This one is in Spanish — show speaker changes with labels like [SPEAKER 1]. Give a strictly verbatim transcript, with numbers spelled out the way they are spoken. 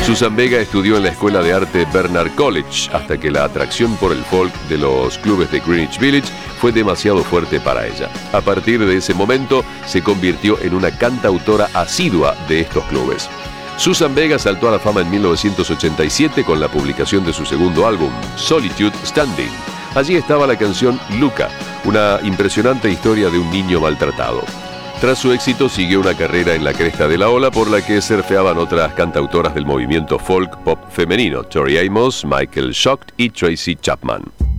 [SPEAKER 1] Susan Vega estudió en la Escuela de Arte Bernard College hasta que la atracción por el folk de los clubes de Greenwich Village fue demasiado fuerte para ella. A partir de ese momento se convirtió en una cantautora asidua de estos clubes. Susan Vega saltó a la fama en mil novecientos ochenta y siete con la publicación de su segundo álbum, Solitude Standing. Allí estaba la canción Luca, una impresionante historia de un niño maltratado. Tras su éxito siguió una carrera en la cresta de la ola por la que surfeaban otras cantautoras del movimiento folk pop femenino, Tori Amos, Michael Schacht y Tracy Chapman.